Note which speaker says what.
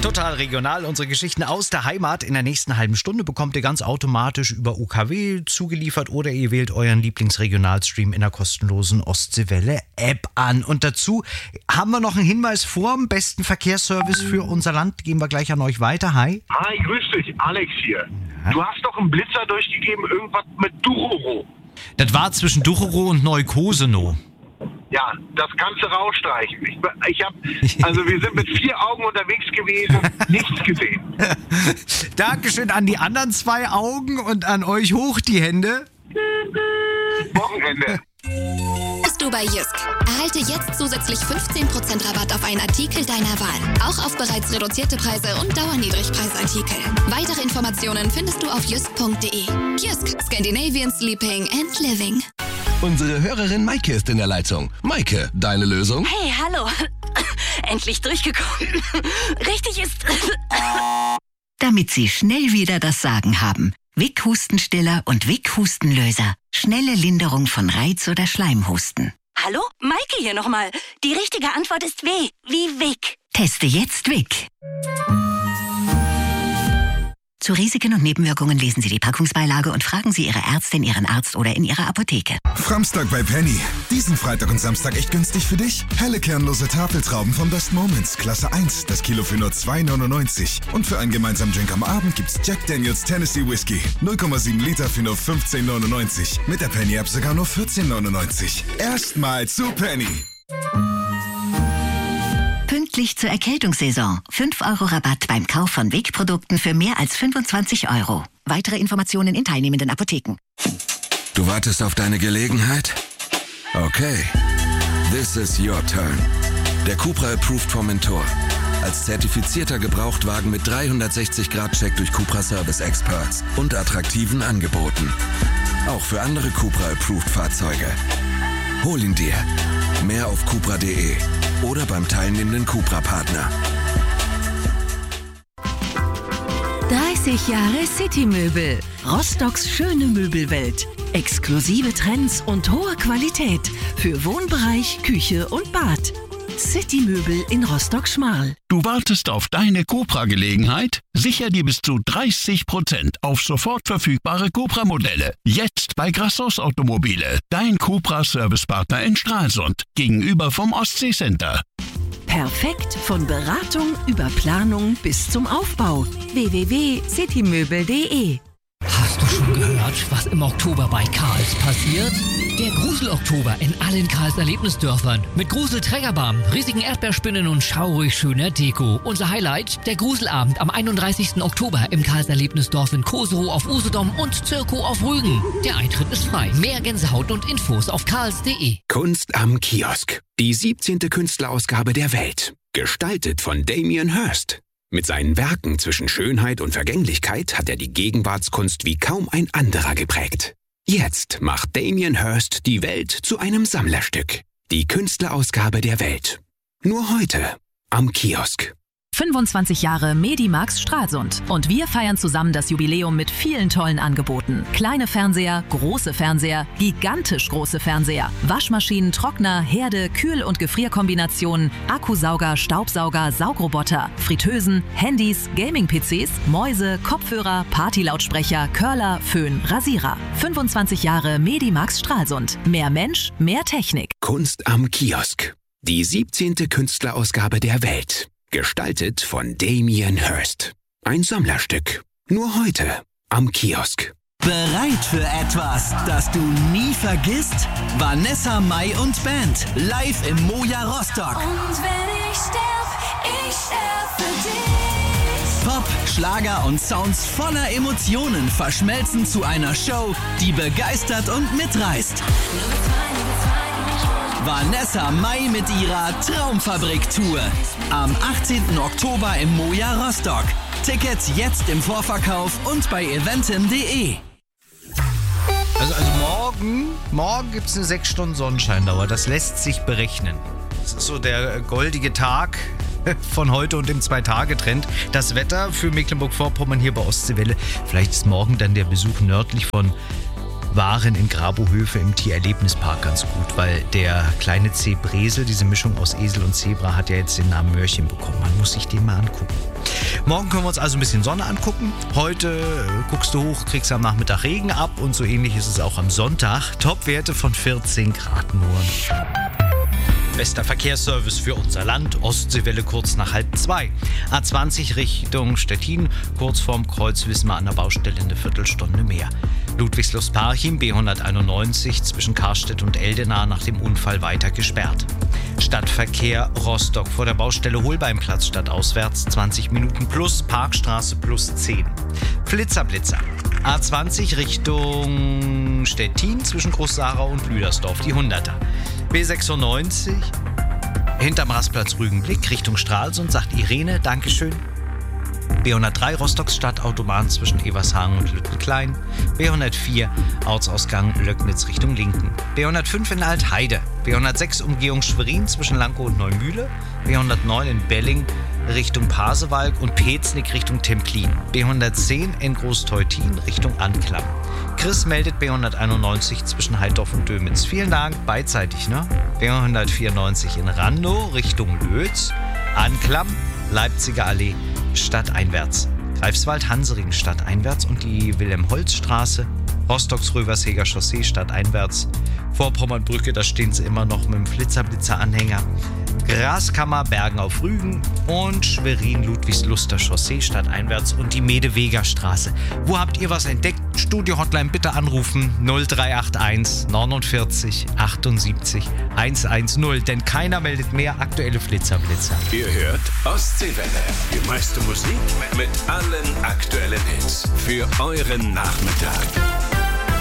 Speaker 1: Total regional, unsere Geschichten aus der Heimat. In der nächsten halben Stunde bekommt ihr ganz automatisch über UKW zugeliefert oder ihr wählt euren Lieblingsregionalstream in der kostenlosen Ostseewelle-App an. Und dazu haben wir noch einen Hinweis vor dem besten Verkehrsservice für unser Land. Geben wir gleich an euch weiter. Hi.
Speaker 2: Hi, grüß dich, Alex hier. Du hast doch einen Blitzer durchgegeben, irgendwas mit Duroro.
Speaker 1: Das war zwischen Duchero und Neukoseno.
Speaker 2: Ja, das kannst du rausstreichen. Wir sind mit 4 Augen unterwegs gewesen, nichts gesehen.
Speaker 1: Dankeschön an die anderen 2 Augen und an euch hoch die Hände.
Speaker 2: Wochenende.
Speaker 3: Bist du bei Jysk? Erhalte jetzt zusätzlich 15% Rabatt auf einen Artikel deiner Wahl. Auch auf bereits reduzierte Preise und Dauerniedrigpreisartikel. Weitere Informationen findest du auf jysk.de. Jysk, Scandinavian Sleeping and Living.
Speaker 4: Unsere Hörerin Maike ist in der Leitung. Maike, deine Lösung?
Speaker 5: Hey, hallo. Endlich durchgekommen. Richtig ist...
Speaker 6: Damit Sie schnell wieder das Sagen haben. Wick Hustenstiller und Wick Hustenlöser. Schnelle Linderung von Reiz- oder Schleimhusten.
Speaker 5: Hallo? Maike hier nochmal. Die richtige Antwort ist W, wie Wick.
Speaker 6: Teste jetzt Wick. Zu Risiken und Nebenwirkungen lesen Sie die Packungsbeilage und fragen Sie Ihre Ärztin, Ihren Arzt oder in Ihrer Apotheke.
Speaker 7: Framstag bei Penny. Diesen Freitag und Samstag echt günstig für dich. Helle kernlose Tafeltrauben vom Best Moments. Klasse 1. Das Kilo für nur 2,99. Und für einen gemeinsamen Drink am Abend gibt's Jack Daniels Tennessee Whiskey. 0,7 Liter für nur 15,99. Mit der Penny-App sogar nur 14,99. Erstmal zu Penny.
Speaker 6: Pünktlich zur Erkältungssaison. 5 € Rabatt beim Kauf von Wick-Produkten für mehr als 25 €. Weitere Informationen in teilnehmenden Apotheken.
Speaker 4: Du wartest auf deine Gelegenheit? Okay. This is your turn. Der Cupra Approved Formentor. Als zertifizierter Gebrauchtwagen mit 360-Grad-Check durch Cupra Service Experts und attraktiven Angeboten. Auch für andere Cupra Approved Fahrzeuge. Hol ihn dir. Mehr auf cupra.de oder beim teilnehmenden Cupra-Partner.
Speaker 8: 30 Jahre City-Möbel. Rostocks schöne Möbelwelt. Exklusive Trends und hohe Qualität für Wohnbereich, Küche und Bad. City-Möbel in Rostock-Schmarl.
Speaker 9: Du wartest auf deine Cupra-Gelegenheit? Sicher dir bis zu 30% auf sofort verfügbare Cupra-Modelle. Jetzt bei Grassos Automobile, dein Cupra-Servicepartner in Stralsund, gegenüber vom Ostsee-Center.
Speaker 8: Perfekt von Beratung über Planung bis zum Aufbau. www.citymöbel.de.
Speaker 10: Hast du schon gehört, was im Oktober bei Karls passiert? Der Grusel-Oktober in allen Karls Erlebnisdörfern. Mit Grusel-Trägerbahn, riesigen Erdbeerspinnen und schaurig schöner Deko. Unser Highlight, der Gruselabend am 31. Oktober im Karls Erlebnisdorf in Koserow auf Usedom und Zirko auf Rügen. Der Eintritt ist frei. Mehr Gänsehaut und Infos auf karls.de.
Speaker 11: Kunst am Kiosk. Die 17. Künstlerausgabe der Welt. Gestaltet von Damien Hirst. Mit seinen Werken zwischen Schönheit und Vergänglichkeit hat er die Gegenwartskunst wie kaum ein anderer geprägt. Jetzt macht Damien Hirst die Welt zu einem Sammlerstück. Die Künstlerausgabe der Welt. Nur heute am Kiosk.
Speaker 12: 25 Jahre Medimax Stralsund. Und wir feiern zusammen das Jubiläum mit vielen tollen Angeboten. Kleine Fernseher, große Fernseher, gigantisch große Fernseher, Waschmaschinen, Trockner, Herde, Kühl- und Gefrierkombinationen, Akkusauger, Staubsauger, Saugroboter, Fritteusen, Handys, Gaming-PCs, Mäuse, Kopfhörer, Partylautsprecher, Curler, Föhn, Rasierer. 25 Jahre Medimax Stralsund. Mehr Mensch, mehr Technik.
Speaker 11: Kunst am Kiosk. Die 17. Künstlerausgabe der Welt. Gestaltet von Damien Hirst. Ein Sammlerstück. Nur heute am Kiosk.
Speaker 13: Bereit für etwas, das du nie vergisst? Vanessa Mai und Band. Live im Moja Rostock.
Speaker 14: Und wenn ich sterb für dich.
Speaker 13: Pop, Schlager und Sounds voller Emotionen verschmelzen zu einer Show, die begeistert und mitreißt. Vanessa Mai mit ihrer Traumfabrik-Tour. Am 18. Oktober im Moja Rostock. Tickets jetzt im Vorverkauf und bei eventim.de.
Speaker 1: Also morgen gibt es eine 6 Stunden Sonnenscheindauer. Das lässt sich berechnen. Das ist so der goldige Tag von heute und im 2-Tage-Trend. Das Wetter für Mecklenburg-Vorpommern hier bei Ostseewelle. Vielleicht ist morgen dann der Besuch nördlich von waren in Grabohöfe im Tiererlebnispark ganz gut, weil der kleine Zebresel, diese Mischung aus Esel und Zebra, hat ja jetzt den Namen Möhrchen bekommen. Man muss sich den mal angucken. Morgen können wir uns also ein bisschen Sonne angucken. Heute guckst du hoch, kriegst am Nachmittag Regen ab und so ähnlich ist es auch am Sonntag. Topwerte von 14 Grad nur. Bester Verkehrsservice für unser Land. Ostseewelle kurz nach 1:30. A20 Richtung Stettin, kurz vorm Kreuz Wismar an der Baustelle eine Viertelstunde mehr. Ludwigslust-Parchim, B191 zwischen Karstedt und Eldena nach dem Unfall weiter gesperrt. Stadtverkehr Rostock vor der Baustelle Holbeimplatz stadtauswärts 20 Minuten plus, Parkstraße plus 10. Flitzer. A20 Richtung Stettin zwischen Groß-Sarau und Lüdersdorf, die 100er. B96 hinterm Rastplatz Rügenblick Richtung Stralsund, sagt Irene, Dankeschön. B103 Rostocks Stadtautobahn zwischen Evershagen und Lüttenklein. B104 Ortsausgang Löcknitz Richtung Linken. B105 in Altheide. B106 Umgehung Schwerin zwischen Lankow und Neumühle. B109 in Belling Richtung Pasewalk und Peznick Richtung Templin. B110 in Großteutin Richtung Anklam. Chris meldet B191 zwischen Heidorf und Dömitz. Vielen Dank, beidseitig, ne? B194 in Randow Richtung Lötz. Anklam, Leipziger Allee, stadteinwärts. Greifswald, Hansering, stadteinwärts und die Wilhelm-Holz-Straße. Rostocks-Röversheger Chaussee, stadteinwärts. Vorpommernbrücke, da stehen sie immer noch mit dem Flitzer-Blitzer-Anhänger. Graskammer, Bergen auf Rügen und Schwerin-Ludwigsluster Chaussee, stadteinwärts und die Medeweger-Straße. Wo habt ihr was entdeckt? Studio-Hotline bitte anrufen 0381 49 78 110, denn keiner meldet mehr aktuelle Flitzer-Blitzer.
Speaker 15: Ihr hört Ostseewelle, die meiste Musik mit allen aktuellen Hits für euren Nachmittag.